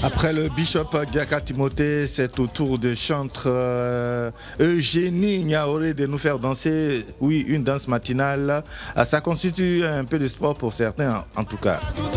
Après le bishop Diaka Timothée, c'est au tour de chantre Eugénie Niaoré de nous faire danser, oui, une danse matinale. Ça constitue un peu de sport pour certains en tout cas.